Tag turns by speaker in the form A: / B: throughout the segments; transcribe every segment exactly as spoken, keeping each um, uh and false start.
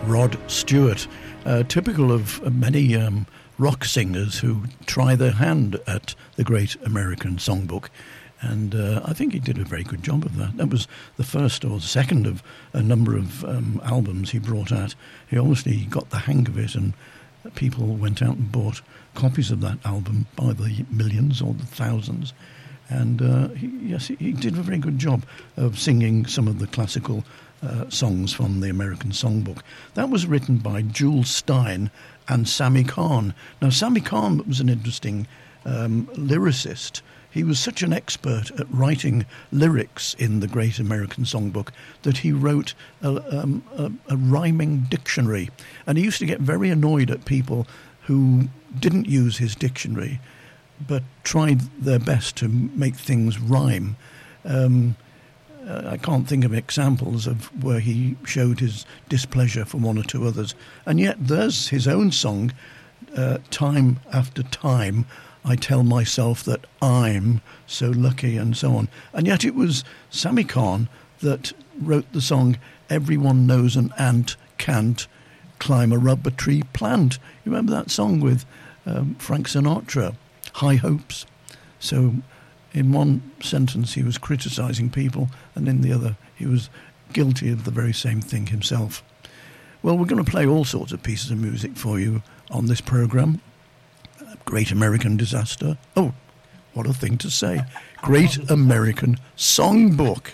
A: Rod Stewart, uh, typical of many um, rock singers who try their hand at the Great American Songbook. And uh, I think he did a very good job of that. That was the first or second of a number of um, albums he brought out. He obviously got the hang of it, and people went out and bought copies of that album by the millions or the thousands. And uh, he, yes, he did a very good job of singing some of the classical uh, songs from the American Songbook. That was written by Jules Stein and Sammy Cahn. Now, Sammy Cahn was an interesting um, lyricist. He was such an expert at writing lyrics in the Great American Songbook that he wrote a, um, a, a rhyming dictionary. And he used to get very annoyed at people who didn't use his dictionary but tried their best to make things rhyme. Um, uh, I can't think of examples of where he showed his displeasure for one or two others. And yet there's his own song, uh, Time After Time, I Tell Myself That I'm So Lucky, and so on. And yet it was Sammy Cahn that wrote the song Everyone Knows an Ant Can't Climb a Rubber Tree Plant. You remember that song with um, Frank Sinatra, High Hopes? So in one sentence he was criticising people, and in the other he was guilty of the very same thing himself. Well, we're going to play all sorts of pieces of music for you on this programme. Great American Disaster. Oh, what a thing to say. Great American Songbook.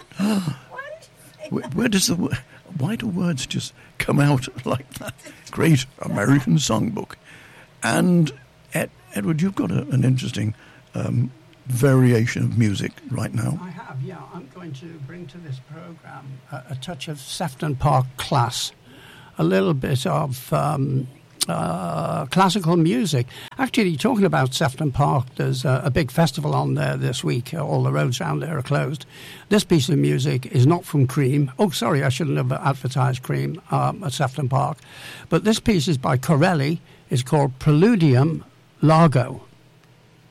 A: where, where does the why do words just come out like that? Great American Songbook. And Ed, Edward, you've got a, an interesting um, variation of music right now.
B: I have, yeah. I'm going to bring to this programme a, a touch of Sefton Park class, a little bit of Um, Uh, classical music. Actually, talking about Sefton Park, there's a, a big festival on there this week. All the roads around there are closed. This piece of music is not from Cream. Oh, sorry, I shouldn't have advertised Cream um, at Sefton Park. But this piece is by Corelli. It's called Preludium Largo.